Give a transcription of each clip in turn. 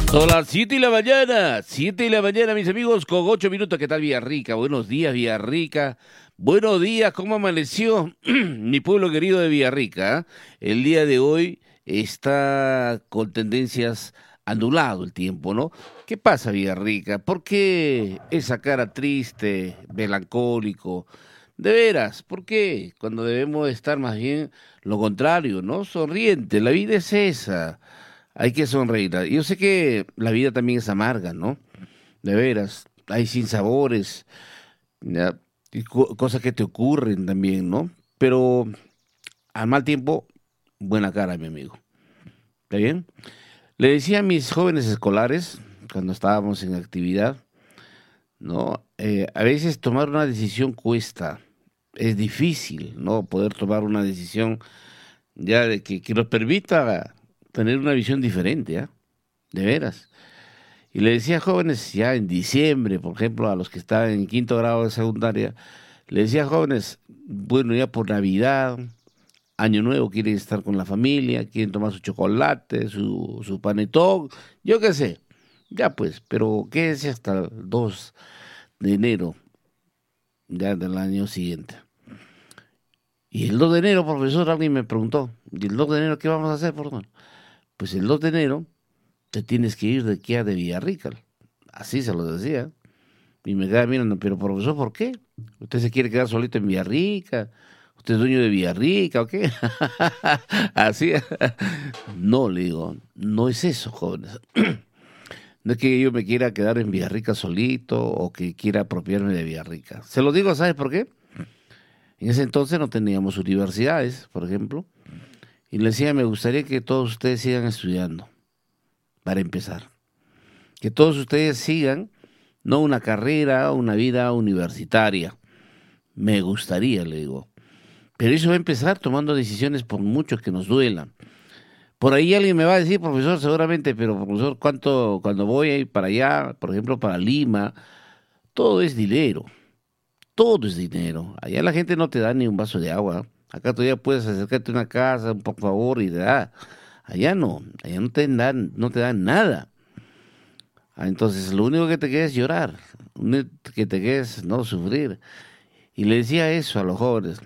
Son las 7 de la mañana, mis amigos, con 8 minutos. ¿Qué tal, Villarrica? Buenos días, Villarrica. Buenos días, ¿cómo amaneció mi pueblo querido de Villarrica? El día de hoy está con tendencias anulado el tiempo, ¿no? ¿Qué pasa, Villarrica? ¿Por qué esa cara triste, melancólico? De veras, ¿por qué? Cuando debemos estar más bien lo contrario, ¿no? Sonriente, la vida es esa. Hay que sonreír. Yo sé que la vida también es amarga, ¿no? De veras, hay sinsabores, ¿ya? Y cosas que te ocurren también, ¿no? Pero al mal tiempo, buena cara, mi amigo. ¿Está bien? Le decía a mis jóvenes escolares, cuando estábamos en actividad, ¿no? A veces tomar una decisión cuesta. Es difícil, ¿no? Poder tomar una decisión ya que nos permita tener una visión diferente, ¿ah? De veras. Y le decía a jóvenes ya en diciembre, por ejemplo, a los que estaban en quinto grado de secundaria, le decía a jóvenes, bueno, ya por Navidad, Año Nuevo, quieren estar con la familia, quieren tomar su chocolate, su panetón, yo qué sé. Ya pues, pero quédense hasta el 2 de enero, ya del año siguiente. Y el 2 de enero, profesor, alguien me preguntó, ¿y el 2 de enero qué vamos a hacer, por favor? Pues el 2 de enero te tienes que ir de aquí a de Villarrica. Así se lo decía. Y me quedaba mirando, pero profesor, ¿por qué? ¿Usted se quiere quedar solito en Villarrica? ¿Usted es dueño de Villarrica o qué? Así. No, le digo, no es eso, jóvenes. No es que yo me quiera quedar en Villarrica solito o que quiera apropiarme de Villarrica. Se lo digo, ¿sabes por qué? En ese entonces no teníamos universidades, por ejemplo, y le decía, me gustaría que todos ustedes sigan estudiando, para empezar. Que todos ustedes sigan, no una carrera, una vida universitaria. Me gustaría, le digo. Pero eso va a empezar tomando decisiones por mucho que nos duelan. Por ahí alguien me va a decir, profesor, seguramente, pero profesor, ¿cuánto cuando voy a ir para allá, por ejemplo, para Lima? Todo es dinero, todo es dinero. Allá la gente no te da ni un vaso de agua. Acá todavía puedes acercarte a una casa, por favor, y te da. Allá no te dan nada. Entonces, lo único que te queda es llorar, lo único que te queda es no sufrir. Y le decía eso a los jóvenes.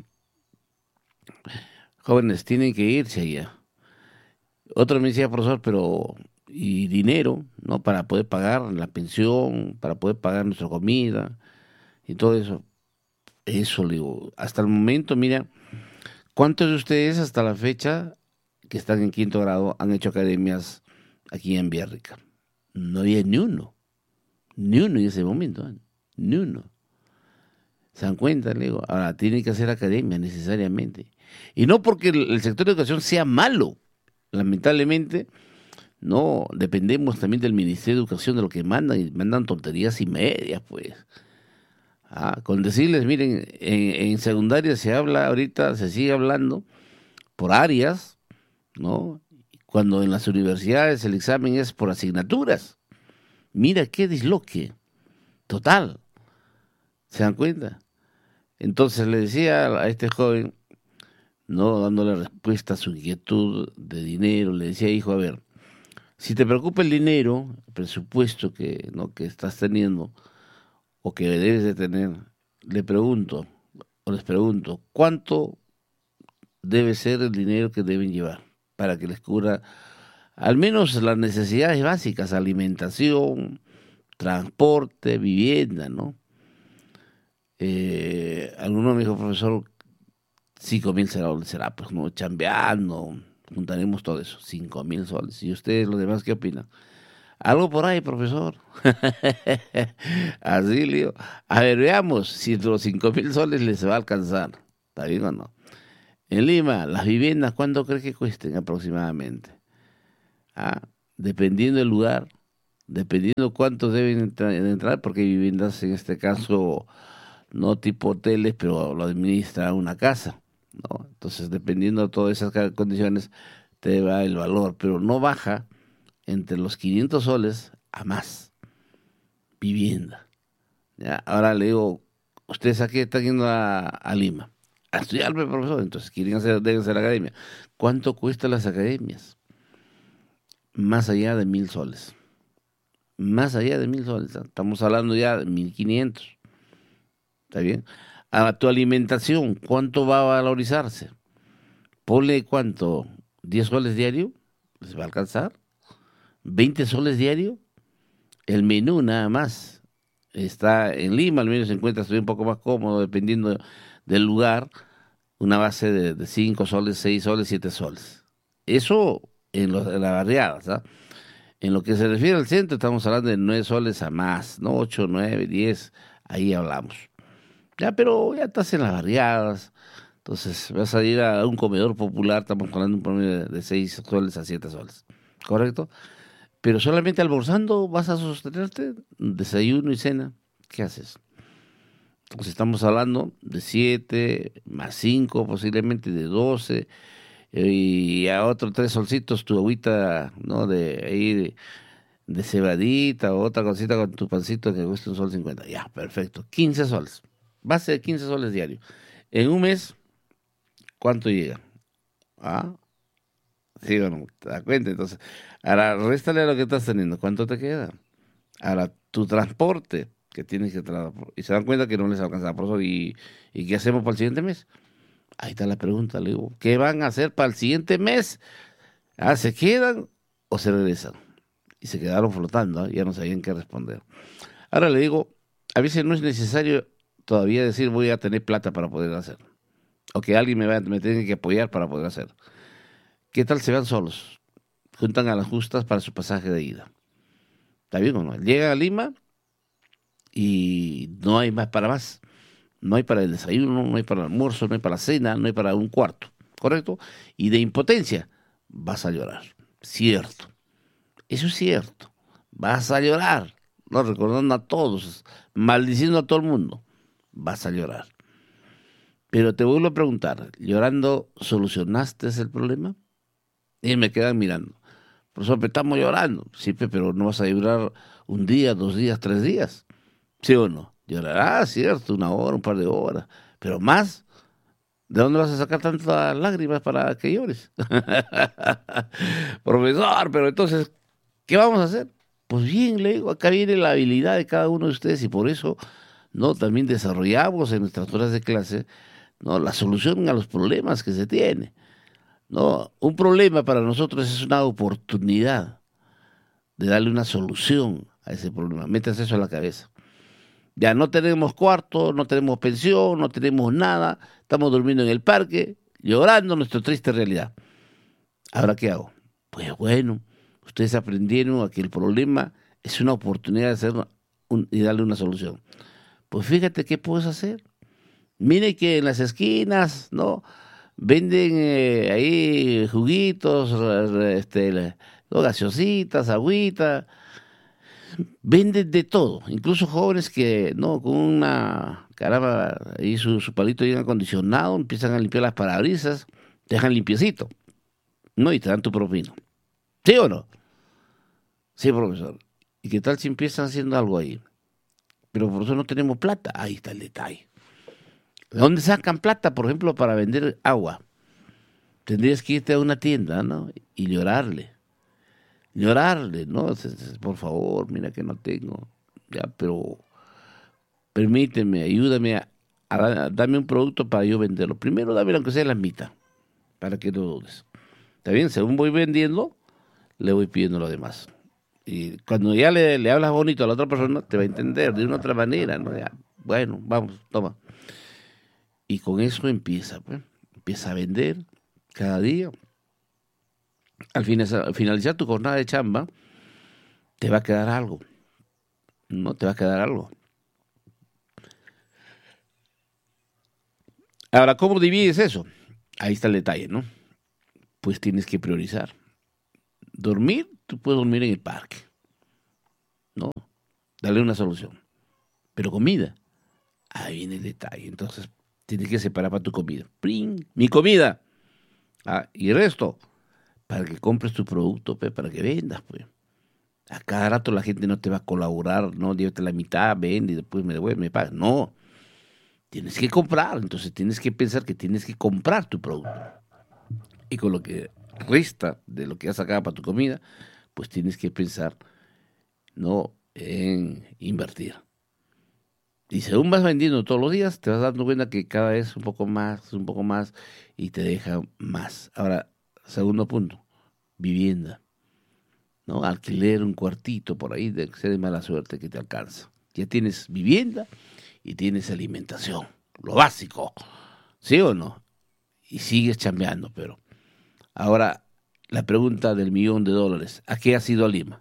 Jóvenes, tienen que irse allá. Otro me decía, profesor, pero y dinero, ¿no? Para poder pagar la pensión, para poder pagar nuestra comida y todo eso. Eso, le digo, hasta el momento, mira, ¿cuántos de ustedes hasta la fecha que están en quinto grado han hecho academias aquí en Villarrica? No había ni uno en ese momento, ¿eh? Ni uno. ¿Se dan cuenta? Le digo, ahora tienen que hacer academia necesariamente. Y no porque el sector de educación sea malo, lamentablemente. No, dependemos también del Ministerio de Educación de lo que mandan y mandan tonterías y medias, pues. Con decirles, miren, en secundaria se habla ahorita, se sigue hablando por áreas, ¿no? Cuando en las universidades el examen es por asignaturas. Mira qué disloque, total, ¿se dan cuenta? Entonces le decía a este joven, no dándole respuesta a su inquietud de dinero, le decía, hijo, a ver, si te preocupa el dinero, el presupuesto que, ¿no? que estás teniendo o que debes de tener, le pregunto, o les pregunto, ¿cuánto debe ser el dinero que deben llevar para que les cubra al menos las necesidades básicas, alimentación, transporte, vivienda, ¿no? Alguno me dijo, profesor, 5.000 soles será, pues no, chambeando, juntaremos todo eso, 5.000 soles. ¿Y ustedes los demás qué opinan? Algo por ahí, profesor. Así le digo. A ver, veamos si los 5.000 soles les va a alcanzar. ¿Está bien o no? En Lima, las viviendas, ¿cuánto cree que cuesten aproximadamente? Ah, dependiendo del lugar, dependiendo cuántos deben de entrar, porque hay viviendas en este caso no tipo hoteles, pero lo administra una casa, ¿no? Entonces, dependiendo de todas esas condiciones, te va el valor, pero no baja entre los 500 soles a más vivienda. ¿Ya? Ahora le digo, ustedes aquí están yendo a Lima a estudiarme, profesor, entonces quieren hacer, deben hacer academia. ¿Cuánto cuestan las academias? Más allá de 1.000 soles. más allá de 1.000 soles. Estamos hablando ya de 1.500. ¿Está bien? A tu alimentación, ¿cuánto va a valorizarse? Ponle cuánto, 10 soles diario, ¿les va a alcanzar? 20 soles diario, el menú nada más. Está en Lima, al menos se encuentra estoy un poco más cómodo, dependiendo del lugar, una base de 5 soles, 6 soles, 7 soles. Eso en las barriadas, ¿ah? En lo que se refiere al centro, estamos hablando de 9 soles a más, ¿no? 8, 9, 10, ahí hablamos. Ya, pero ya estás en las barriadas, entonces vas a ir a un comedor popular, estamos hablando de un promedio de 6 soles a 7 soles, ¿correcto? Pero solamente almorzando vas a sostenerte, desayuno y cena, ¿qué haces? Entonces estamos hablando de 7 más 5 posiblemente de 12 y a otros 3 solcitos tu agüita, ¿no? De ahí de cebadita o otra cosita con tu pancito que cuesta 1,50 sol. Ya, perfecto. 15 soles. Base de 15 soles diario. En un mes, ¿cuánto llega? Ah, sí o no, te das cuenta. Entonces, ahora réstale a lo que estás teniendo. ¿Cuánto te queda? Ahora, tu transporte que tienes que traer. Y se dan cuenta que no les alcanza por eso. ¿Y qué hacemos para el siguiente mes? Ahí está la pregunta, le digo. ¿Qué van a hacer para el siguiente mes? Ah, ¿se quedan o se regresan? Y se quedaron flotando, ¿ah? Ya no sabían qué responder. Ahora le digo, a veces no es necesario todavía decir voy a tener plata para poder hacer. O que alguien me tenga que apoyar para poder hacer. ¿Qué tal se van solos? Juntan a las justas para su pasaje de ida. ¿Está bien o no? Llegan a Lima y no hay más para más. No hay para el desayuno, no hay para el almuerzo, no hay para la cena, no hay para un cuarto. ¿Correcto? Y de impotencia vas a llorar. Cierto. Eso es cierto. Vas a llorar. No recordando a todos, maldiciendo a todo el mundo. Vas a llorar. Pero te vuelvo a preguntar, ¿llorando solucionaste el problema? Y me quedan mirando. Profesor, pero estamos llorando. Sí, pero no vas a llorar un día, 2 días, 3 días. ¿Sí o no? Llorarás, cierto, 1 hora, un par de horas. Pero más, ¿de dónde vas a sacar tantas lágrimas para que llores? Profesor, pero entonces, ¿qué vamos a hacer? Pues bien, le digo, acá viene la habilidad de cada uno de ustedes y por eso, ¿no? También desarrollamos en nuestras horas de clase, ¿no? La solución a los problemas que se tiene. No, un problema para nosotros es una oportunidad de darle una solución a ese problema. Métanse eso en la cabeza. Ya no tenemos cuarto, no tenemos pensión, no tenemos nada, estamos durmiendo en el parque, llorando nuestra triste realidad. ¿Ahora qué hago? Pues bueno, ustedes aprendieron a que el problema es una oportunidad de hacer y darle una solución. Pues fíjate qué puedes hacer. Mire que en las esquinas, ¿no? Venden ahí juguitos, ¿no? Gaseositas, agüita, venden de todo, incluso jóvenes que, no, con una, caramba, ahí su palito bien acondicionado, empiezan a limpiar las parabrisas, te dejan limpiecito, ¿no? Y te dan tu propina. ¿Sí o no? Sí, profesor. ¿Y qué tal si empiezan haciendo algo ahí? Pero por eso no tenemos plata. Ahí está el detalle. ¿De dónde sacan plata, por ejemplo, para vender agua? Tendrías que irte a una tienda, ¿no? Y llorarle, ¿no? Por favor, mira que no tengo, ya, pero permíteme, ayúdame dame un producto para yo venderlo. Primero dame aunque sea la mitad, para que no dudes. ¿Está bien? Según voy vendiendo, le voy pidiendo lo demás. Y cuando ya le hablas bonito a la otra persona, te va a entender de una otra manera, ¿no? Ya, bueno, vamos, toma. Y con eso empieza, pues. Empieza a vender cada día. Al finalizar tu jornada de chamba, te va a quedar algo, ¿no? Te va a quedar algo. Ahora, ¿cómo divides eso? Ahí está el detalle, ¿no? Pues tienes que priorizar. Dormir, tú puedes dormir en el parque, ¿no? Darle una solución. Pero comida, ahí viene el detalle. Entonces, tienes que separar para tu comida. ¡Pring! Mi comida. Ah, y el resto, para que compres tu producto, pues, para que vendas, pues. A cada rato la gente no te va a colaborar, no, llévate la mitad, vende y después me devuelve, me pagas. No, tienes que comprar, entonces tienes que pensar que tienes que comprar tu producto. Y con lo que resta de lo que has sacado para tu comida, pues tienes que pensar ¿no? En invertir. Y según vas vendiendo todos los días, te vas dando cuenta que cada vez un poco más, y te deja más. Ahora, segundo punto, vivienda, ¿no? Alquiler un cuartito por ahí, de ser de mala suerte que te alcanza. Ya tienes vivienda y tienes alimentación, lo básico, ¿sí o no? Y sigues chambeando, pero ahora la pregunta del $1.000.000, ¿a qué has ido a Lima?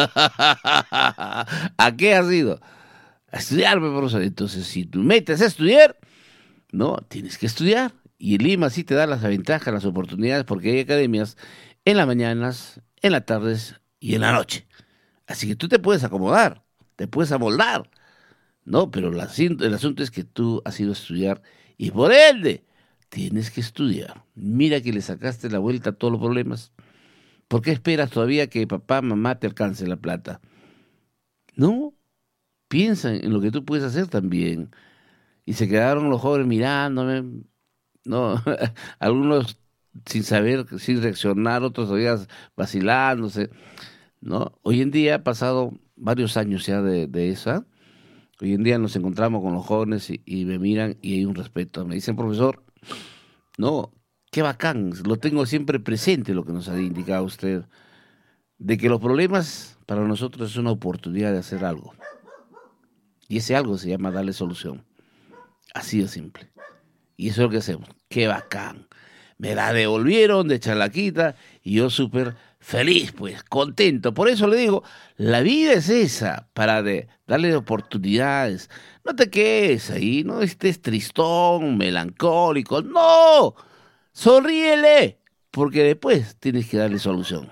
¿A qué has ido? A estudiar, profesor. Entonces, si tú metes a estudiar, no, tienes que estudiar. Y en Lima sí te da las ventajas, las oportunidades, porque hay academias en las mañanas, en las tardes y en la noche. Así que tú te puedes acomodar, te puedes amoldar, ¿no? Pero el asunto es que tú has ido a estudiar y por ende tienes que estudiar. Mira que le sacaste la vuelta a todos los problemas. ¿Por qué esperas todavía que papá, mamá te alcance la plata? No, piensa en lo que tú puedes hacer también. Y se quedaron los jóvenes mirándome, no, algunos sin saber, sin reaccionar, otros todavía vacilándose, ¿no? Hoy en día, ha pasado varios años ya de esa, hoy en día nos encontramos con los jóvenes y me miran y hay un respeto. Me dicen, profesor, no, qué bacán, lo tengo siempre presente lo que nos ha indicado usted, de que los problemas para nosotros es una oportunidad de hacer algo. Y ese algo se llama darle solución. Así de simple. Y eso es lo que hacemos. ¡Qué bacán! Me la devolvieron de chalaquita y yo súper feliz, pues, contento. Por eso le digo, la vida es esa, para darle oportunidades. No te quedes ahí, no estés tristón, melancólico. ¡No! Sonríele, porque después tienes que darle solución.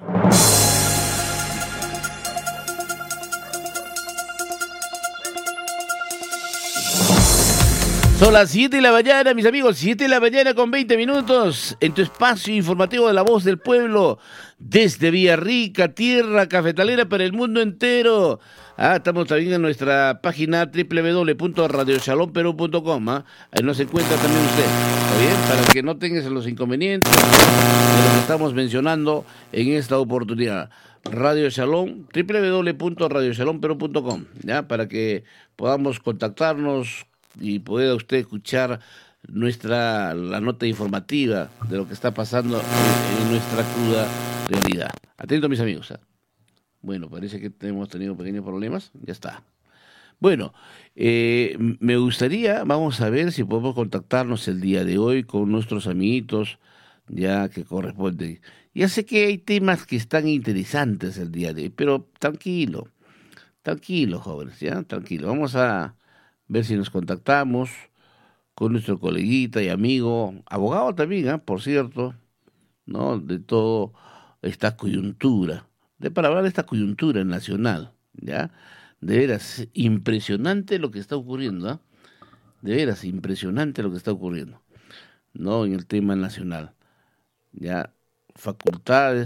Son las 7 de la mañana, mis amigos, 7 de la mañana con 20 minutos, en tu espacio informativo de La Voz del Pueblo, desde Villarrica, tierra cafetalera para el mundo entero. Estamos también en nuestra página www.radioshalomperú.com. Ahí nos encuentra también usted, ¿está bien? Para que no tengas los inconvenientes de lo que estamos mencionando en esta oportunidad. Radio Shalom, www.radioshalomperú.com, ¿ya? Para que podamos contactarnos y pueda usted escuchar la nota informativa de lo que está pasando en nuestra cruda realidad. Atento, mis amigos. Bueno, parece que hemos tenido pequeños problemas. Ya está. Bueno, me gustaría, vamos a ver si podemos contactarnos el día de hoy con nuestros amiguitos, ya que corresponde. Ya sé que hay temas que están interesantes el día de hoy, pero tranquilo, jóvenes, ya, tranquilo. Vamos a ver si nos contactamos con nuestro coleguita y amigo, abogado también, por cierto, ¿no? De toda esta coyuntura, para hablar de esta coyuntura nacional, ¿ya? De veras, impresionante lo que está ocurriendo, de veras, impresionante lo que está ocurriendo, ¿no? En el tema nacional, ¿ya? Facultades,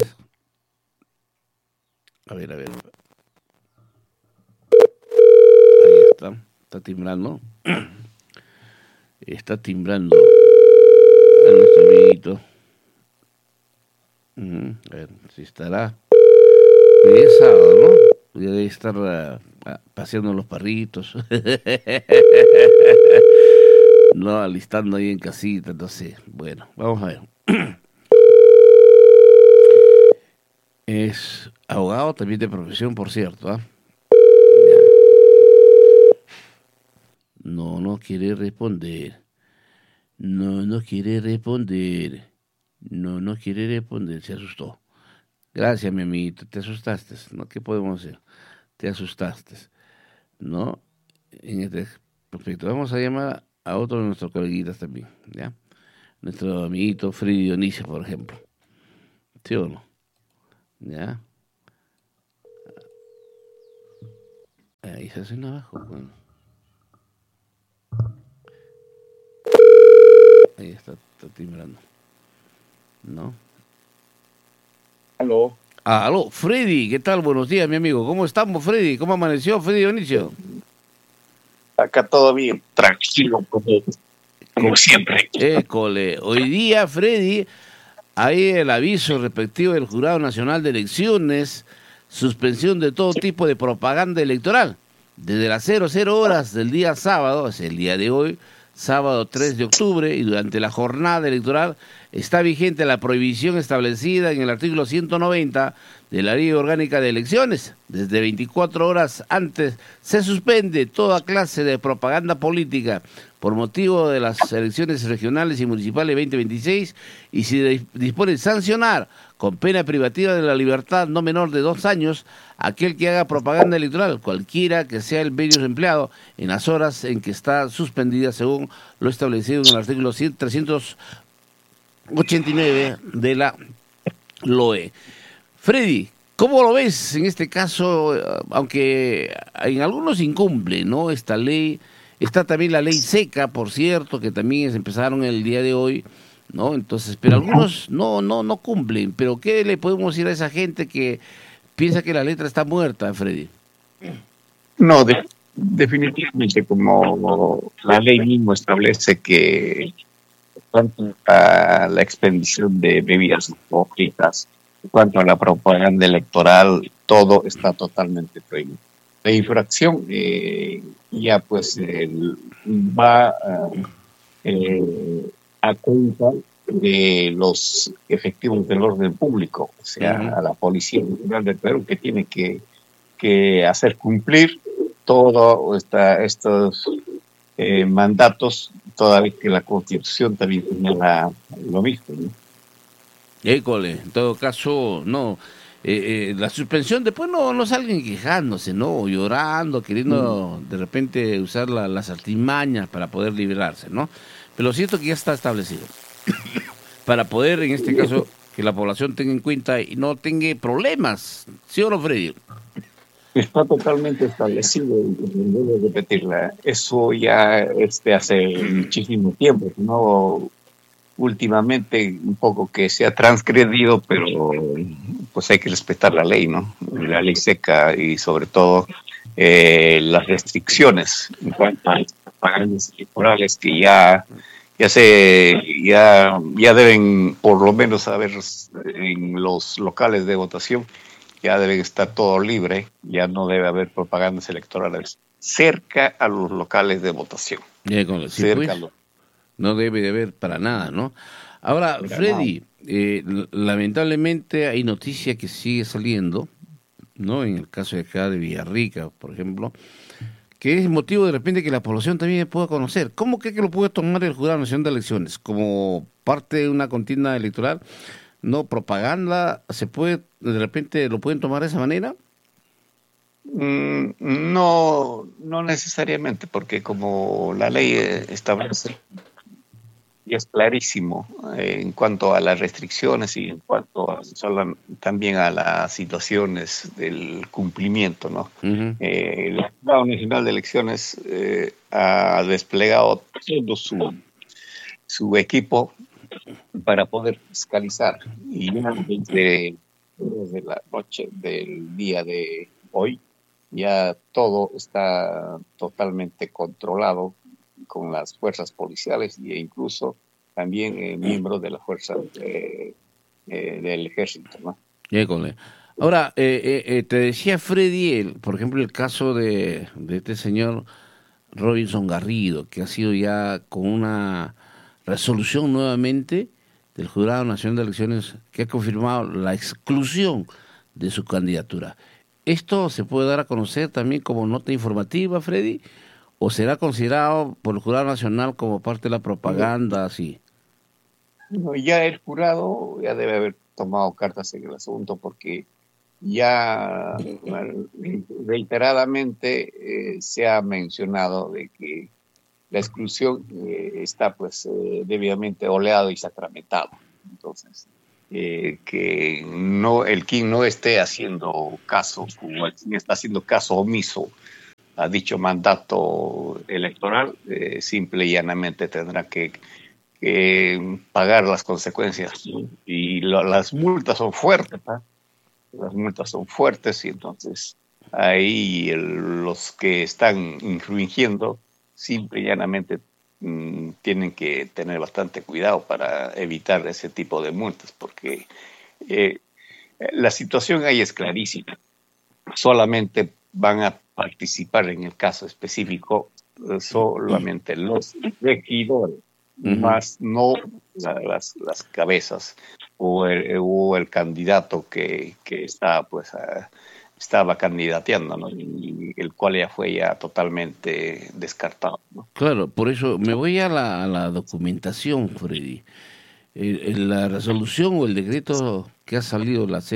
a ver, ahí está. Está timbrando. Está timbrando a nuestro amiguito. A ver si estará. Es sábado, ¿no? Ya debe estar paseando los perritos. No, alistando ahí en casita, entonces. Bueno, vamos a ver. Es abogado también de profesión, por cierto, No quiere responder. No quiere responder. No quiere responder. Se asustó. Gracias, mi amiguito. Te asustaste, ¿no? ¿Qué podemos hacer? Te asustaste, ¿no? En este perfecto. Vamos a llamar a otro de nuestros coleguitas también, ¿ya? Nuestro amiguito Freddy Dionisio, por ejemplo. ¿Sí o no? ¿Ya? Ahí se hace abajo, bueno. Ahí está timbrando. ¿No? Aló. Aló, Freddy, ¿qué tal? Buenos días, mi amigo. ¿Cómo estamos, Freddy? ¿Cómo amaneció, Freddy Dionisio? Acá todo bien, tranquilo, como siempre. École. Hoy día, Freddy, hay el aviso respectivo del Jurado Nacional de Elecciones suspensión de todo tipo de propaganda electoral. Desde las 00 horas del día sábado, es el día de hoy, sábado 3 de octubre, y durante la jornada electoral está vigente la prohibición establecida en el artículo 190 de la Ley Orgánica de Elecciones. Desde 24 horas antes se suspende toda clase de propaganda política por motivo de las elecciones regionales y municipales 2026 y se dispone sancionar con pena privativa de la libertad no menor de 2 años aquel que haga propaganda electoral, cualquiera que sea el medio empleado, en las horas en que está suspendida según lo establecido en el artículo 389 de la LOE. Freddy, ¿cómo lo ves en este caso? Aunque en algunos incumple, ¿no? Esta ley, está también la ley seca, por cierto, que también empezaron el día de hoy, ¿no? Entonces, pero algunos no cumplen. Pero ¿qué le podemos decir a esa gente que piensa que la letra está muerta, Freddy? No, definitivamente, como la ley mismo establece que cuanto a la expedición de bebidas alcohólicas, en cuanto a la propaganda electoral, todo está totalmente prohibido. La infracción ya pues va a cuenta de los efectivos del orden público, o sea, a la Policía Nacional del Perú, que tiene que hacer cumplir todos estos mandatos, toda vez que la Constitución también señala lo mismo, ¿no? École, en todo caso, no. La suspensión, después no salgan quejándose, ¿no? O llorando, queriendo de repente usar las artimañas para poder liberarse, ¿no? Pero lo cierto que ya está establecido. Para poder, en este caso, que la población tenga en cuenta y no tenga problemas. ¿Sí o no, Freddy? Está totalmente establecido, y debo repetirla. Eso ya hace muchísimo tiempo, ¿no? Últimamente un poco que se ha transgredido, pero pues hay que respetar la ley, ¿no? La ley seca y sobre todo las restricciones en cuanto a las propagandas electorales que ya deben por lo menos haber en los locales de votación, ya deben estar todo libre, ya no debe haber propagandas electorales cerca a los locales de votación. Sí, pues, no debe de haber para nada, ¿no? Ahora, Freddy, lamentablemente hay noticia que sigue saliendo, ¿no? En el caso de acá de Villarrica, por ejemplo, que es motivo de repente que la población también pueda conocer. ¿Cómo cree que lo puede tomar el Jurado Nacional de Elecciones? ¿Como parte de una contienda electoral? ¿No? ¿Propaganda? ¿Se puede, de repente, lo pueden tomar de esa manera? No, no necesariamente, porque como la ley establece, y es clarísimo en cuanto a las restricciones y en cuanto también a las situaciones del cumplimiento, ¿no? El Jurado Nacional de Elecciones ha desplegado todo su equipo para poder fiscalizar, y desde la noche del día de hoy ya todo está totalmente controlado con las fuerzas policiales e incluso también miembros de la fuerza del ejército, ¿no? Ahora, te decía Freddy, por ejemplo, el caso de este señor Robinson Garrido, que ha sido ya con una resolución nuevamente del Jurado Nacional de Elecciones que ha confirmado la exclusión de su candidatura. ¿Esto se puede dar a conocer también como nota informativa, Freddy? ¿O será considerado por el Jurado Nacional como parte de la propaganda así? No, ya el jurado ya debe haber tomado cartas en el asunto, porque ya reiteradamente se ha mencionado de que la exclusión está pues debidamente oleado y sacramentado. Entonces, que no, el quien no esté haciendo caso, o el quien está haciendo caso omiso a dicho mandato electoral, simple y llanamente tendrá que pagar las consecuencias. Y las multas son fuertes, ¿eh? Las multas son fuertes, y entonces ahí los que están infringiendo simple y llanamente tienen que tener bastante cuidado para evitar ese tipo de multas, porque la situación ahí es clarísima. solamente van a participar en el caso específico solamente los regidores, más no las cabezas o el candidato que está, pues, estaba candidateando, ¿no? Y el cual ya fue ya totalmente descartado, ¿no? Claro, por eso me voy a la documentación, Freddy. La resolución o el decreto que ha salido, la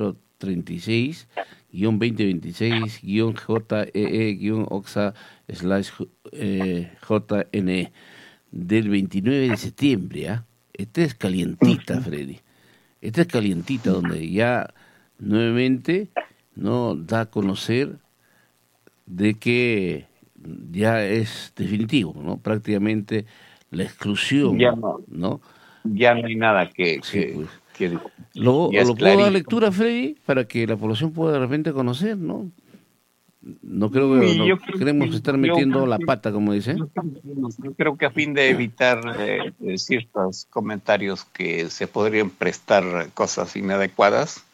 0036-2026-JEE-OXA/JNE del 29 de septiembre, ¿ah? Esta es calientita, Freddy. Esta es calientita, donde ya nuevamente no da a conocer de que ya es definitivo, ¿no? Prácticamente la Ya exclusión, no, ¿no? ya no hay nada Sí, pues. que ya es Lo puedo dar clarito. lectura, Freddy, para que la población pueda de repente conocer, ¿no? No creo que Y no queremos estar metiendo la pata, como dice. yo creo que a fin de evitar ciertos comentarios que se podrían prestar cosas inadecuadas,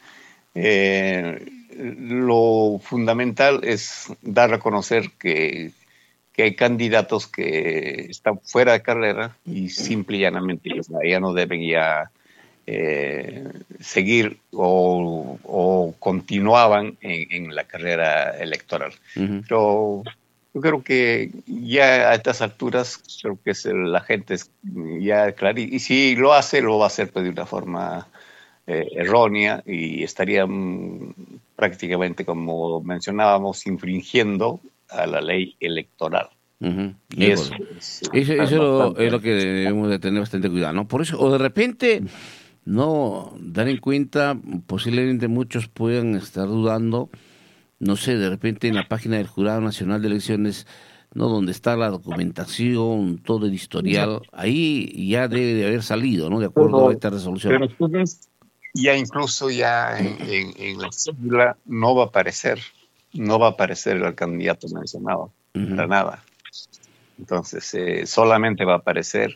lo fundamental es dar a conocer que hay candidatos que están fuera de carrera y simple y llanamente ya no deben ya seguir o continuaban en la carrera electoral. Ujú. Pero yo creo que ya a estas alturas, creo que la gente es ya clara, y si lo hace, lo va a hacer pues, de una forma errónea y estaría prácticamente, como mencionábamos, infringiendo a la ley electoral. Ujú, Y es eso correcto. es Eso es bastante. lo que debemos de tener bastante cuidado, ¿no? Por eso, o de repente, no dar en cuenta, posiblemente muchos puedan estar dudando, no sé, de repente en la página del Jurado Nacional de Elecciones, ¿no? Donde está la documentación, todo el historial, ahí ya debe de haber salido, ¿no? De acuerdo a Pero, esta resolución. pero entonces, ya incluso ya en la cédula no va a aparecer el candidato mencionado, para Ujú. nada. Entonces, solamente va a aparecer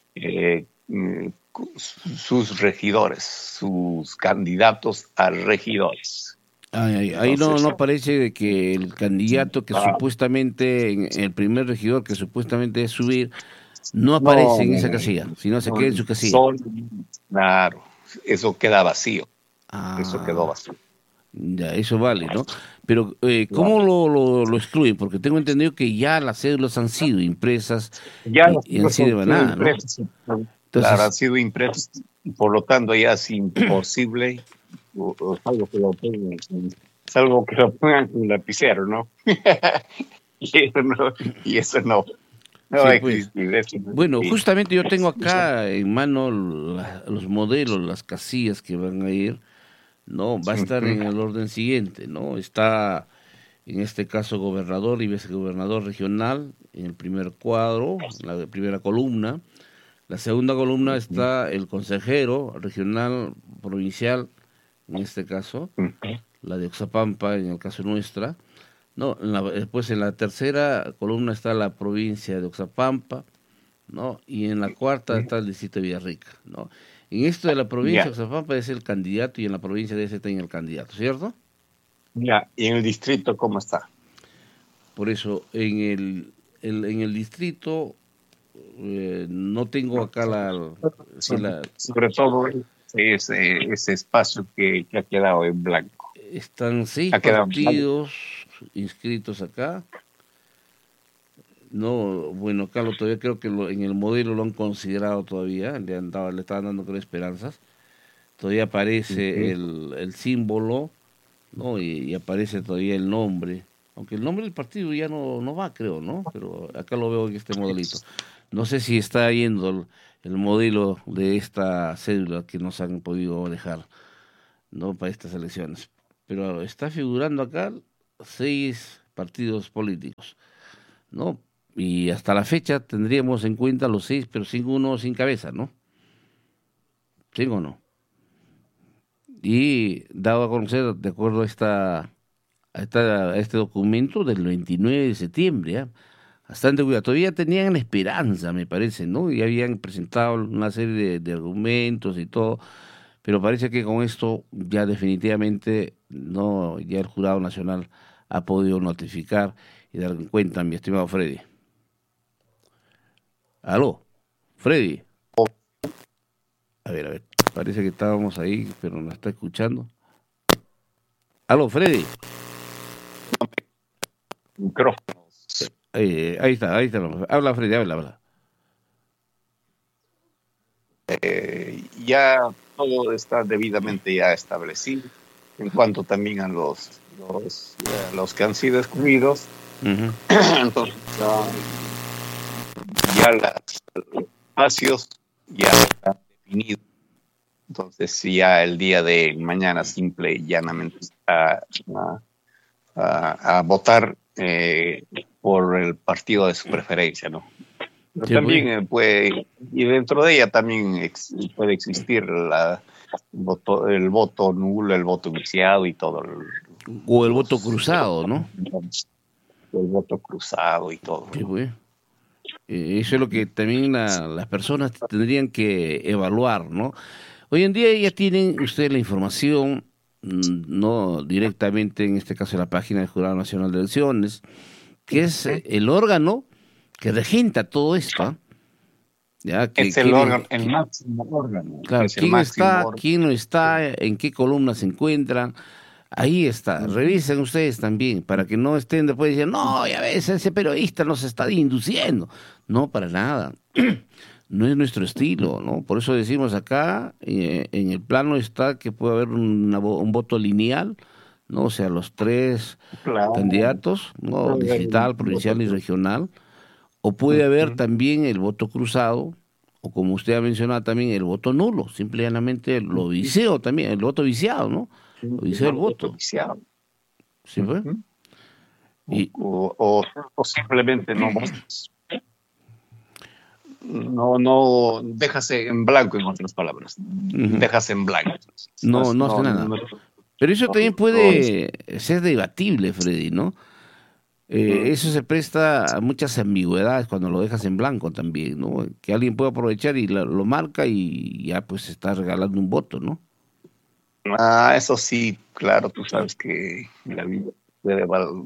sus regidores, sus candidatos a regidores. Ahí no, Entonces, no parece de que el candidato que ah, supuestamente, en el primer regidor que supuestamente es subir, no aparece no, en no, esa no, casilla, sino se queda en no, su casilla. claro, eso queda vacío, eso quedó Ah, vacío. ya, eso vale, ¿no? Pero, ¿cómo Claro. lo excluyen? Porque tengo entendido que ya las cédulas han sido impresas Ya los y han libros sido han sido emanadas, ¿no? impresos, claro, han Entonces, sido impresos, y por lo tanto ya es imposible, salvo que lo pongan, salvo que lo pongan con lapicero, ¿no? y eso no, y eso no va sí, a pues. existir, eso no Bueno, existe. justamente yo tengo acá en mano los modelos, las casillas que van a ir, ¿no? Va a estar en el orden siguiente, ¿no? Está, en este caso, gobernador y vicegobernador regional en el primer cuadro, la primera columna. La segunda columna está el consejero regional, provincial, en este caso, la de Oxapampa, en el caso nuestra. No, después en la tercera columna está la provincia de Oxapampa, ¿no? Y en la cuarta está el distrito de Villarrica, ¿no? En esto de la provincia Ya, de Oxapampa es el candidato y en la provincia de ese está en el candidato, ¿cierto? ya, y en el distrito, ¿cómo está? Por eso en el distrito no tengo acá sí, Sobre todo ese espacio que ha quedado en blanco. están seis Ha quedado en blanco. partidos inscritos acá. No, bueno, Carlos, todavía creo que en el modelo lo han considerado todavía, le estaban dando creo, esperanzas. Todavía aparece el símbolo, ¿no? Y aparece todavía el nombre. Aunque el nombre del partido ya no va, creo, ¿no? Pero acá lo veo en este modelito. No sé si está yendo el modelo de esta cédula que nos han podido dejar, ¿no? Para estas elecciones. Pero está figurando acá seis partidos políticos, ¿no? Y hasta la fecha tendríamos en cuenta los seis, pero sin uno sin cabeza, ¿no? ¿Sí o no? Y dado a conocer, de acuerdo a este documento del 29 de septiembre, ¿ya? Bastante cuidado. Todavía tenían la esperanza, me parece, ¿no? Y habían presentado una serie de argumentos y todo, pero parece que con esto ya definitivamente no, ya el Jurado Nacional ha podido notificar y dar cuenta, mi estimado Freddy. Aló, Freddy. A ver, parece que estábamos ahí, pero no está escuchando. Aló, Freddy. Micrófonos. Ahí está. Habla, Freddy, habla. Ya todo está debidamente ya establecido en cuanto también a los que han sido excluidos. Uh-huh. Entonces ya los espacios ya están definidos. Entonces ya el día de mañana simple y llanamente a votar por el partido de su preferencia, ¿no? Pero Sí, también puede, y dentro de ella también puede existir el voto nulo, el voto viciado y todo. O el voto cruzado, ¿no? El voto cruzado y todo. Sí, pues. Eso es lo que también las personas tendrían que evaluar, ¿no? Hoy en día ya tienen ustedes la información, no directamente, en este caso, en la página del Jurado Nacional de Elecciones, que es el órgano que regenta todo esto. ¿Ya? Es el órgano, el máximo órgano. Claro, quién está, quién no está, en qué columna se encuentran. Ahí está, revisen ustedes también, para que no estén después diciendo, no, ya ves, ese periodista nos está induciendo. No, para nada. No es nuestro estilo, ¿no? Por eso decimos acá, en el plano está que puede haber un voto lineal, ¿no? O sea, los tres candidatos, ¿no? Distrital, provincial y regional. O puede haber también el voto cruzado, o como usted ha mencionado también, el voto nulo, simplemente lo viseo también, el voto viciado, ¿no? Lo viseo el voto. Viciado. ¿Sí fue? O simplemente no votas. No, déjase en blanco, en otras palabras. Déjase en blanco. No hace nada. Pero eso también puede ser debatible, Freddy, ¿no? Eso se presta a muchas ambigüedades cuando lo dejas en blanco también, ¿no? Que alguien puede aprovechar y lo marca y ya pues está regalando un voto, ¿no? Eso sí, claro, tú sabes que la vida puede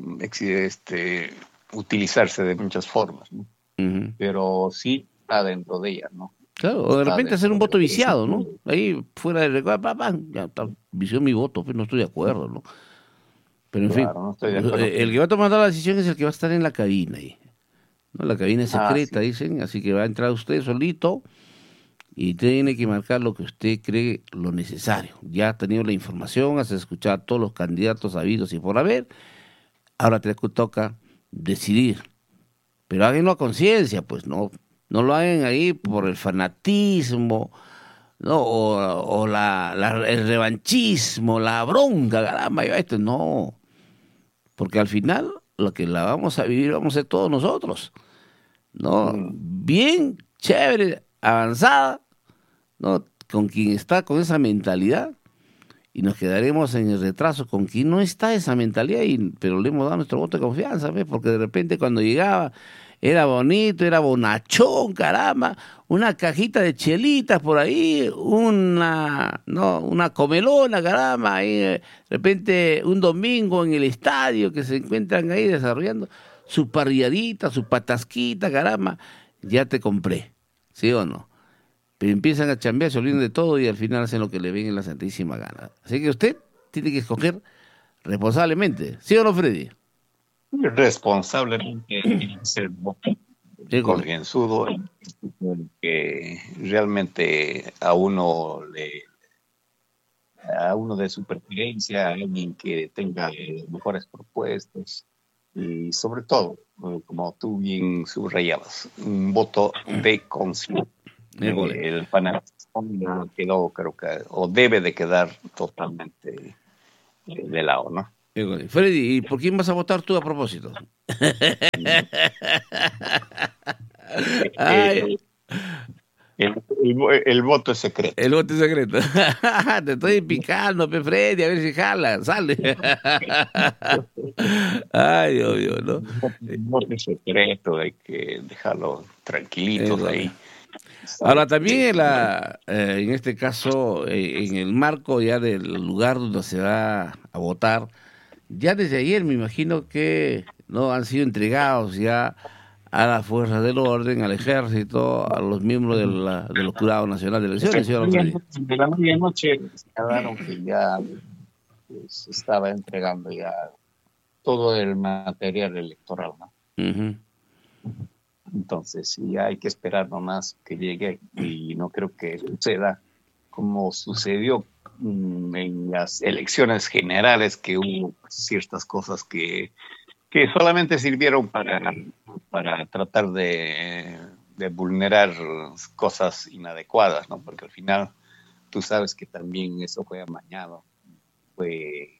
utilizarse de muchas formas, ¿no? Pero sí está dentro de ella, ¿no? Claro, o de repente hacer un voto viciado, ¿no? Ahí fuera de recuerdo, ya está, vició mi voto, pues no estoy de acuerdo, ¿no? Pero en fin, no estoy de acuerdo. El que va a tomar la decisión es el que va a estar en la cabina ahí, ¿no? La cabina es secreta, sí. Dicen, así que va a entrar usted solito y tiene que marcar lo que usted cree lo necesario. Ya ha tenido la información, has escuchado a todos los candidatos habidos y por haber, ahora te toca decidir. Pero háganlo a conciencia, pues no lo hagan ahí por el fanatismo, ¿no? O el revanchismo, la bronca, caramba, no. Porque al final lo que la vamos a vivir vamos a ser todos nosotros, ¿no? Bien, chévere, avanzada, ¿no? Con quien está con esa mentalidad y nos quedaremos en el retraso con quien no está esa mentalidad, pero le hemos dado nuestro voto de confianza, ¿ves? Porque de repente cuando llegaba era bonito, era bonachón, caramba, una cajita de chelitas por ahí, una comelona, caramba, ahí de repente un domingo en el estadio que se encuentran ahí desarrollando su parrilladita, su patasquita, caramba, ya te compré, ¿sí o no? Pero empiezan a chambear, se olvidan de todo y al final hacen lo que le ven en la santísima gana. Así que usted tiene que escoger responsablemente, ¿sí o no, Freddy? Responsablemente ser concienzudo, que realmente a uno de su preferencia, a alguien que tenga mejores propuestas y sobre todo, como tú bien subrayabas, un voto de conciencia. El fanatismo quedó, creo que, o debe de quedar totalmente de lado, ¿no? Freddy, ¿y por quién vas a votar tú a propósito? El voto es secreto. El voto es secreto. Te estoy picando, Freddy, a ver si jala, sale. Ay, Dios mío, ¿no? El voto es secreto, hay que dejarlo tranquilitos ahí. Ahora también en este caso, en el marco ya del lugar donde se va a votar, ya desde ayer me imagino que no han sido entregados ya a las fuerzas del orden, al ejército, a los miembros de los jurados nacionales de elecciones, señor Alfredo. De la medianoche señalaron que ya se estaba entregando ya todo el material electoral, ¿no? Ujú. Entonces, sí, hay que esperar nomás que llegue y no creo que suceda como sucedió en las elecciones generales, que hubo ciertas cosas que solamente sirvieron para tratar de vulnerar cosas inadecuadas, ¿no? Porque al final tú sabes que también eso fue amañado, fue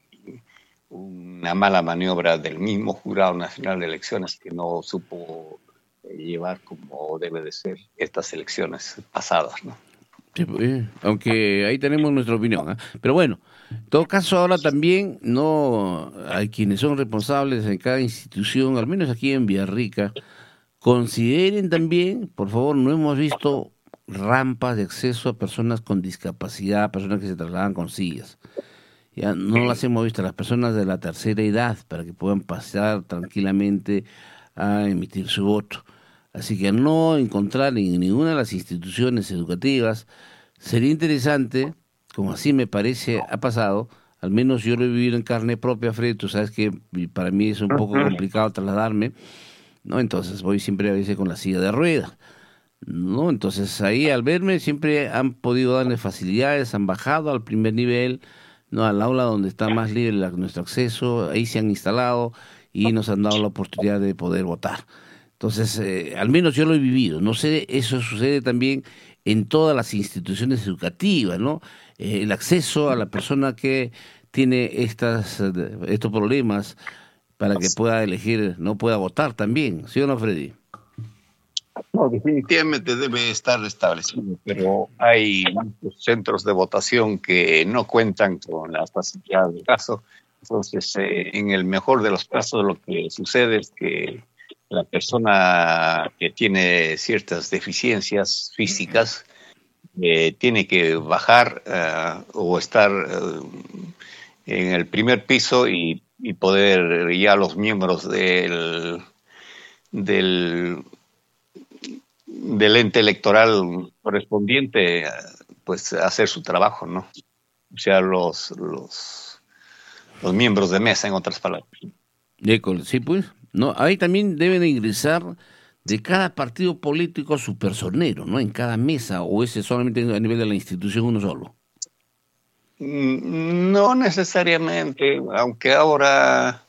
una mala maniobra del mismo Jurado Nacional de Elecciones que no supo llevar como debe de ser estas elecciones pasadas, ¿no? Sí, pues, aunque ahí tenemos nuestra opinión, ¿ah? Pero bueno, en todo caso ahora también no hay quienes son responsables en cada institución, al menos aquí en Villarrica, consideren también, por favor, no hemos visto rampas de acceso a personas con discapacidad, personas que se trasladan con sillas. Ya no las hemos visto, las personas de la tercera edad, para que puedan pasar tranquilamente a emitir su voto. Así que al no encontrar en ninguna de las instituciones educativas, sería interesante, como así me parece ha pasado, al menos yo lo he vivido en carne propia, Fred, tú sabes que para mí es un poco complicado trasladarme, ¿no? Entonces voy siempre a veces con la silla de ruedas, ¿no? Entonces ahí al verme siempre han podido darle facilidades, han bajado al primer nivel, ¿no? Al aula donde está más libre nuestro acceso, ahí se han instalado y nos han dado la oportunidad de poder votar. Entonces, al menos yo lo he vivido. No sé, eso sucede también en todas las instituciones educativas, ¿no? El acceso a la persona que tiene estos problemas para que pueda elegir, no pueda votar también, ¿sí o no, Freddy? No, definitivamente debe estar establecido, pero hay muchos centros de votación que no cuentan con la facilidad del caso. Entonces, en el mejor de los casos, lo que sucede es que la persona que tiene ciertas deficiencias físicas tiene que bajar o estar en el primer piso y poder ya los miembros del del ente electoral correspondiente, pues hacer su trabajo, ¿no? O sea, los miembros de mesa, en otras palabras. Sí, pues, no, ahí también deben de ingresar de cada partido político su personero, ¿no? En cada mesa, o ese solamente a nivel de la institución uno solo. No necesariamente, aunque ahora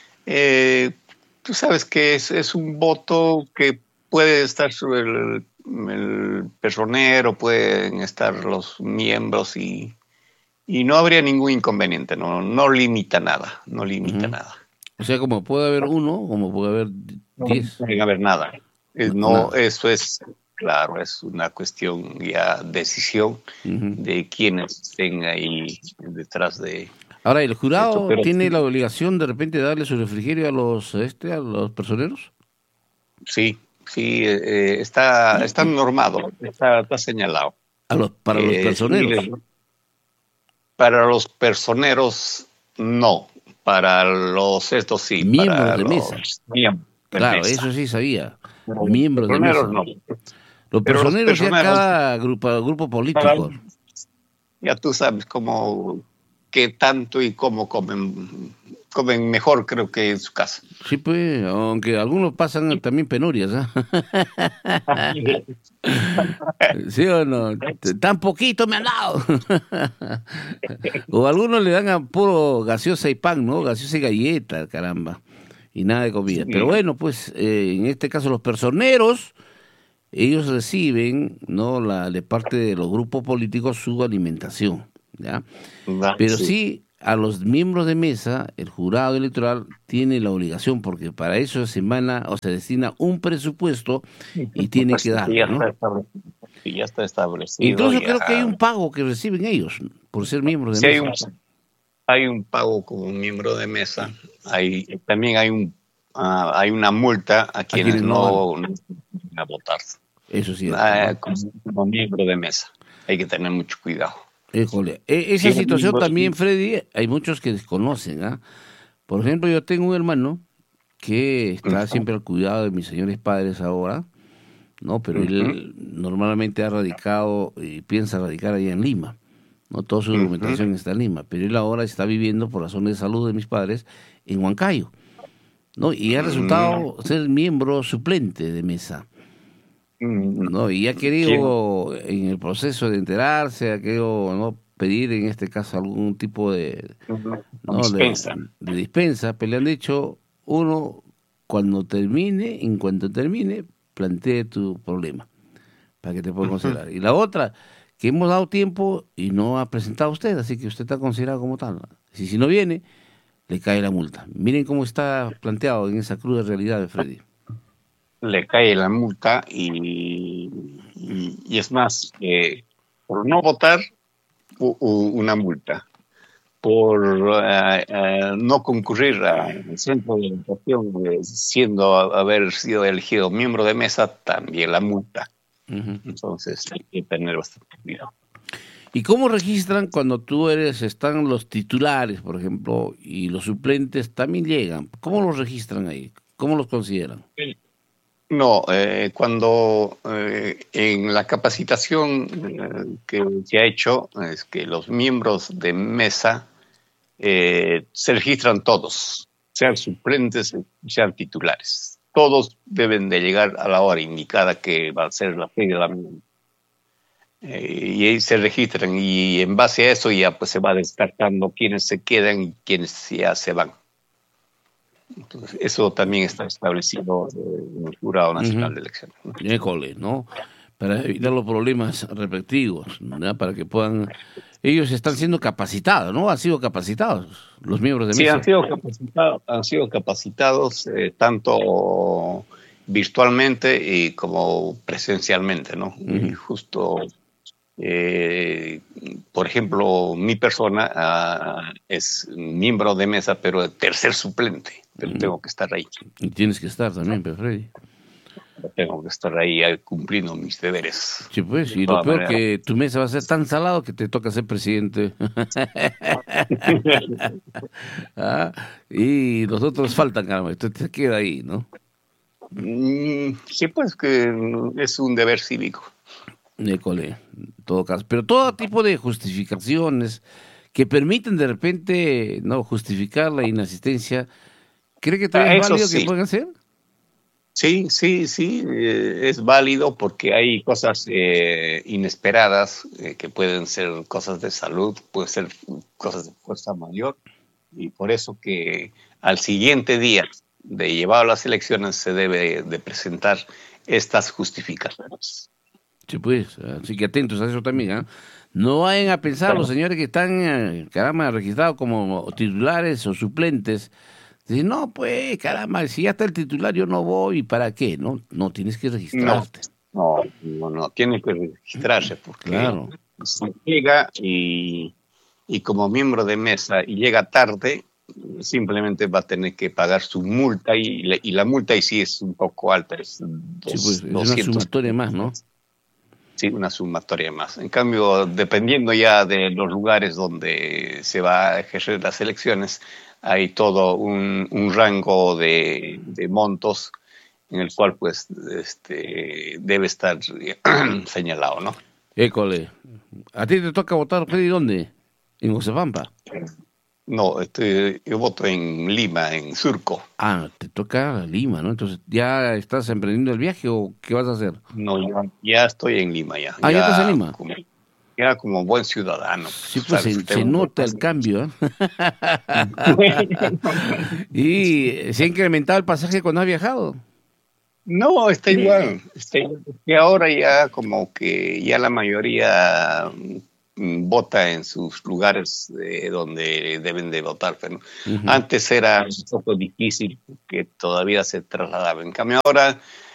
tú sabes que es un voto que puede estar sobre el personero, pueden estar los miembros y no habría ningún inconveniente, no limita nada, no limita Ujú. nada. O sea, como puede haber uno, como puede haber No 10. puede haber nada. No, Nada. eso es, claro, es una cuestión ya decisión Ujú. de quienes estén ahí detrás de Ahora, ¿el esto, jurado pero tiene la obligación de repente de darle su refrigerio a los personeros? sí, sí, está normado, está señalado. Para los Sí, personeros, para los personeros no, para los estos sí, miembros para de mesa. los miembros de Claro, mesa. eso sí sabía. Pero los Miembros de personeros mesa. no. Los Pero los personeros ya personeros, cada grupo político. ya tú sabes cómo, qué tanto y cómo comen mejor creo que en su casa. Sí, pues, aunque algunos pasan también penurias, ¿ah? ¿Sí o no? Tan poquito me han dado. O algunos le dan a puro gaseosa y pan, ¿no? Gaseosa y galleta, caramba. Y nada de comida. Pero Sí, bueno, pues en este caso los personeros, ellos reciben, ¿no? De parte de los grupos políticos su alimentación, ¿ya? Pero sí. sí, a los miembros de mesa, el jurado electoral tiene la obligación, porque para eso se emana o se destina un presupuesto y tiene que Pues que ya darlo, está ¿no? establecido. Sí, ya está establecido, Incluso ya. creo que hay un pago que reciben ellos por ser miembros de Sí mesa. hay un pago como miembro de mesa, también hay una multa a A quienes quienes no van. no van a votar. Eso es cierto, ¿no? como miembro de mesa. Hay que tener mucho cuidado. Híjole, esa Sí, situación también, Freddy, hay muchos que desconocen, ¿ah? Por ejemplo, yo tengo un hermano que está ujú, siempre al cuidado de mis señores padres ahora, ¿no? Pero ujú, él normalmente ha radicado y piensa radicar allá en Lima, ¿no? Toda su ujú, documentación está en Lima, pero él ahora está viviendo por razones de salud de mis padres en Huancayo, ¿no? Y ha resultado ser miembro suplente de mesa, ¿no? Y ha sí, querido, en el proceso de enterarse, ha querido, ¿no?, pedir en este caso algún tipo de, con ¿no?, dispensa. de dispensa, pero le han dicho, uno, en cuanto termine, plantee tu problema para que te pueda Ujú. considerar. Y la otra, que hemos dado tiempo y no ha presentado usted, así que usted está considerado como tal. Si no viene, le cae la multa. Miren cómo está planteado en esa cruda realidad de Freddy. Le cae la multa y es más, por no votar, una multa. Por no concurrir al centro de votación, haber sido elegido miembro de mesa, también la multa. Ujú. Entonces hay que tener bastante cuidado. ¿Y cómo registran cuando están los titulares, por ejemplo, y los suplentes también llegan? ¿Cómo los registran ahí? ¿Cómo los consideran? No, cuando en la capacitación que se ha hecho, es que los miembros de mesa se registran todos, sean suplentes, sean titulares. Todos deben de llegar a la hora indicada, que va a ser las 6 de la mañana. Y ahí se registran, y en base a eso ya pues se va descartando quiénes se quedan y quiénes ya se van. Entonces, eso también está establecido en el Jurado Nacional Ujú. de Elecciones, ¿no? École, ¿no? Para evitar los problemas respectivos, ¿no? Para que puedan... Ellos están siendo capacitados, ¿no? Han sido capacitados los miembros de Sí, mesa. han sido capacitados tanto virtualmente y como presencialmente, ¿no? Y Ujú. justo, por ejemplo, mi persona es miembro de mesa, pero de tercer suplente, pero Ujú. tengo que estar ahí. Y tienes que estar también, pues, Freddy. Tengo que estar ahí cumpliendo mis deberes. Sí, pues, De y lo todas peor maneras. que tu mesa va a ser tan salado que te toca ser presidente. ¿Ah? Y los otros faltan, caramba, esto te queda ahí, ¿no? Sí, pues que es un deber cívico. École, en todo caso. Pero todo tipo de justificaciones que permiten de repente no justificar la inasistencia, ¿cree que todavía es Eso válido que sí, puedan hacer? sí, es válido porque hay cosas inesperadas que pueden ser cosas de salud, pueden ser cosas de fuerza mayor, y por eso que al siguiente día de llevar a las elecciones se debe de presentar estas justificaciones. Sí, pues, así que atentos a eso también, ¿ah? No vayan a pensar los señores que están, caramba, registrados como titulares o suplentes. Dicen, no, pues, caramba, si ya está el titular, yo no voy, ¿para qué? No, no, tienes que No, registrarte. no, tiene que registrarse porque Claro. si llega y como miembro de mesa y llega tarde, simplemente va a tener que pagar su multa, y la multa ahí sí es un poco alta, es Sí, pues, es una 200, sumatoria más, ¿no? sí, una sumatoria más. En cambio, dependiendo ya de los lugares donde se va a ejercer las elecciones, hay todo un rango de montos en el cual pues debe estar señalado, ¿no? École. ¿A ti te toca votar, Freddy, dónde? En Ocepampa. No, yo voto en Lima, en Surco. Ah, te toca Lima, ¿no? Entonces, ¿ya estás emprendiendo el viaje o qué vas a hacer? No, ya estoy en Lima, Ah, ya estás en Lima. ya como buen ciudadano, pues, Sí, tú pues sabes que se tengo que nota el pasar. cambio, ¿eh? ¿Y se ha incrementado el pasaje cuando has viajado? No, está igual. Está igual. Que ahora ya como que ya la mayoría vota en sus lugares donde deben de votar. Pero Ujú. antes era un poco difícil porque todavía se trasladaba. En cambio ahora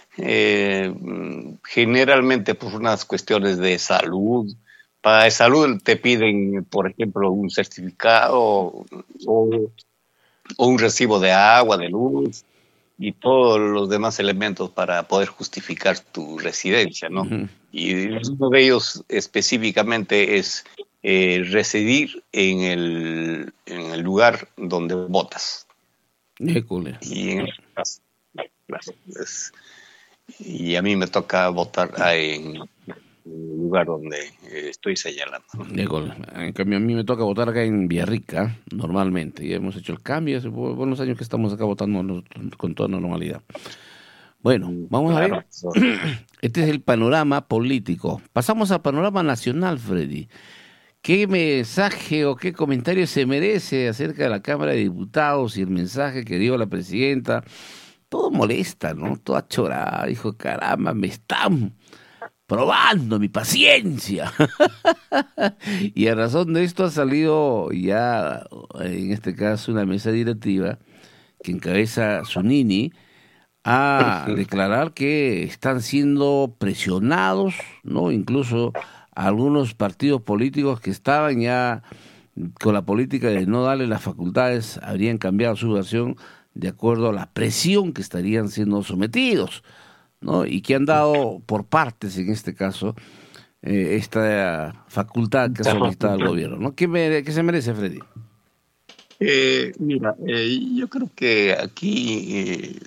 generalmente por unas cuestiones de salud. Para salud te piden, por ejemplo, un certificado o un recibo de agua, de luz. y todos los demás elementos para poder justificar tu residencia, ¿no? Ujú. Y uno de ellos específicamente es residir en el lugar donde votas. École. Y en este caso, claro, y a mí me toca votar en el lugar donde estoy señalando, ¿no? École. En cambio, a mí me toca votar acá en Villarrica, normalmente. Ya hemos hecho el cambio hace buenos años que estamos acá votando con toda normalidad. Bueno, vamos a ver. Claro, Este es el panorama político. Pasamos al panorama nacional, Freddy. ¿Qué mensaje o qué comentario se merece acerca de la Cámara de Diputados y el mensaje que dio la presidenta? Todo molesta, ¿no? Toda chorada. Dijo, caramba, me están probando mi paciencia. Y a razón de esto ha salido ya, en este caso, una mesa directiva que encabeza Zunini a declarar que están siendo presionados, ¿no? Incluso algunos partidos políticos que estaban ya con la política de no darle las facultades habrían cambiado su versión de acuerdo a la presión que estarían siendo sometidos, ¿no? Y que han dado por partes, en este caso, esta facultad que ha solicitado al gobierno, ¿no? ¿Qué se merece, Freddy? Mira, yo creo que aquí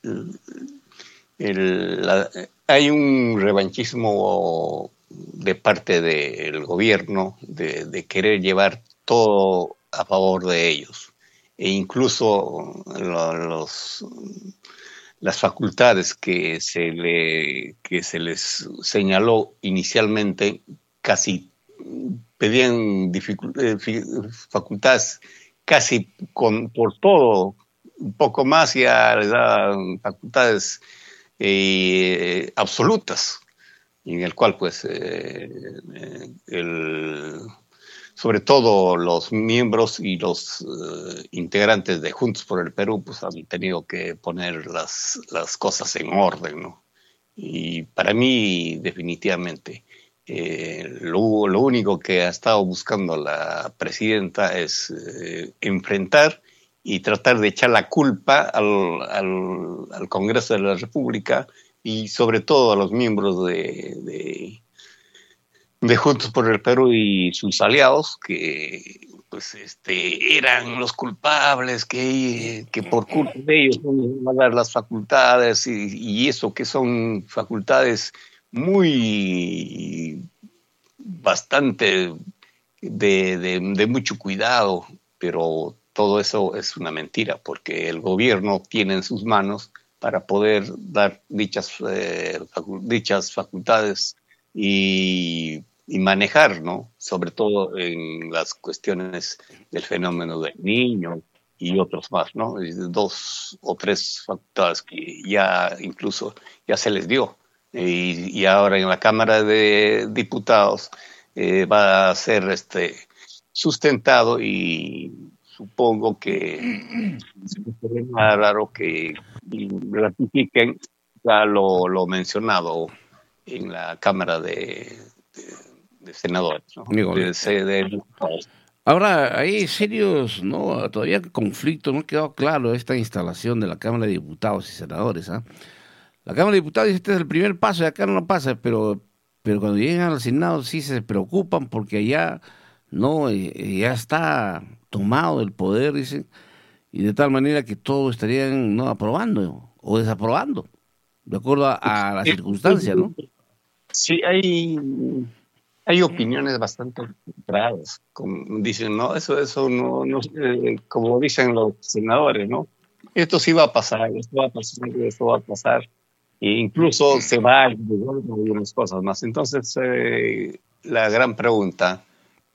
hay un revanchismo de parte del gobierno de querer llevar todo a favor de ellos. E incluso las facultades que se les señaló inicialmente casi pedían facultades casi por todo, un poco más ya les daban facultades absolutas, en el cual pues sobre todo los miembros y los integrantes de Juntos por el Perú pues han tenido que poner las cosas en orden, ¿no? Y para mí definitivamente lo único que ha estado buscando la presidenta es enfrentar y tratar de echar la culpa al Congreso de la República y sobre todo a los miembros de Juntos por el Perú y sus aliados que pues eran los culpables, que por culpa de ellos no van a dar las facultades y eso que son facultades muy bastante de mucho cuidado, pero todo eso es una mentira porque el gobierno tiene en sus manos para poder dar dichas facultades y manejar, ¿no? Sobre todo en las cuestiones del fenómeno del niño y otros más, ¿no? 2 o 3 facultades que ya incluso ya se les dio. Y ahora en la Cámara de Diputados va a ser sustentado y supongo que sería raro que ratifiquen ya lo mencionado en la Cámara de Senadores, ¿no? Ahora, hay serios, ¿no? Todavía conflictos, no ha quedado claro esta instalación de la Cámara de Diputados y Senadores, ¿ah? La Cámara de Diputados dice, este es el primer paso y acá no pasa, pero cuando llegan al Senado sí se preocupan porque allá no ya está tomado el poder, dicen, y de tal manera que todos estarían no aprobando o desaprobando, de acuerdo a la circunstancia, ¿no? Sí, hay opiniones bastante encontradas. Dicen, no, eso no como dicen los senadores, ¿no? Esto sí va a pasar, esto va a pasar, esto va a pasar. E incluso se va a algunas cosas más. Entonces, la gran pregunta,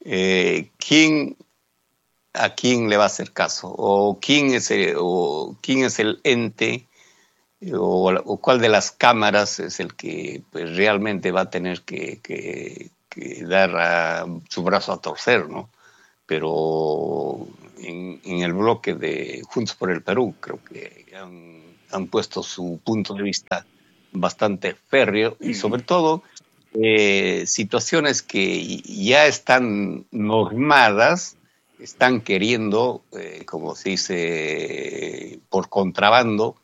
¿a quién le va a hacer caso? ¿O quién es el ente? O cuál de las cámaras es el que pues, realmente va a tener que dar su brazo a torcer, ¿no? Pero en el bloque de Juntos por el Perú creo que han puesto su punto de vista bastante férreo y sobre todo situaciones que ya están normadas, están queriendo, como se dice, por contrabando,